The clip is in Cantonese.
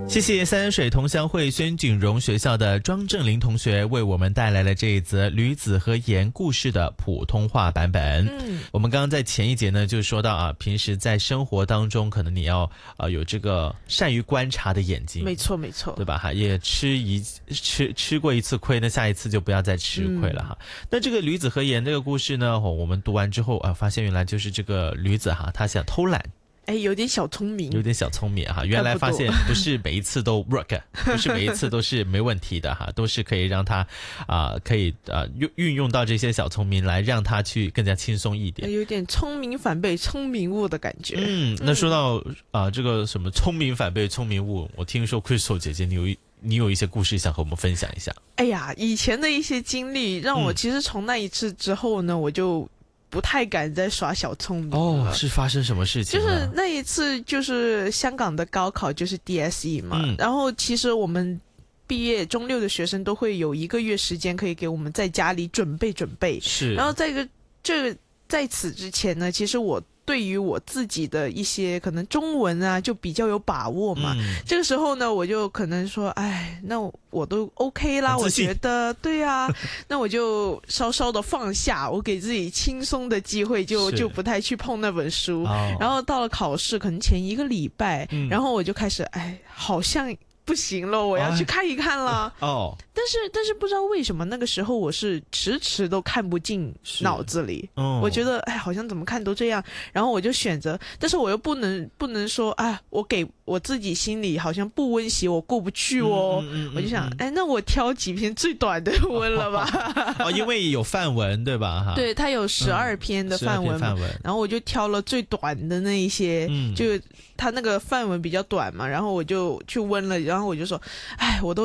谢谢三水同乡会宣景荣学校的庄正林同学为我们带来了这一则吕子和言故事的普通话版本。我们刚刚在前一节呢就说到啊，平时在生活当中可能你要有这个善于观察的眼睛， 没错没错， 对吧？也吃过一次亏，那下一次就不要再吃亏了哈。那这个吕子和言这个故事呢，我们读完之后发现原来就是这个吕子哈，他想偷懒。 有点小聪明， 哈。原来发现不是每一次都 work， 不是每一次都是没问题的哈，都是可以让他可以运用到这些小聪明来让他去更加轻松一点， 有点聪明反被聪明误的感觉。 那说到这个什么聪明反被聪明误，我听说 Crystal 姐姐你有一些故事想和我们分享一下。 以前的一些经历让我其实从那一次之后呢，我就不太敢再耍小聪明了。 是发生什么事情了？ 就是那一次就是香港的高考就是 DSE 嘛，然后其实我们毕业中六的学生都会有1个月时间可以给我们在家里准备， 是。 然后在此之前呢，其实我对于我自己的一些可能中文啊就比较有把握嘛，这个时候呢我就可能说那我都 OK 啦，我觉得对啊那我就稍稍的放下，我给自己轻松的机会，就不太去碰那本书，然后到了考试可能前1个礼拜，然后我就开始好像不行了，我要去看一看了。但是不知道为什么那个时候我是迟都看不进脑子里。我觉得好像怎么看都这样，然后我就选择，但是我又不能说我给我自己心里好像不温习，我过不去哦。我就想那我挑几篇最短的温了吧。 因为有范文对吧？ 对，它有12篇的范文，然后我就挑了最短的那一些，就它那个范文比较短嘛，然后我就去温了，然后我就说我都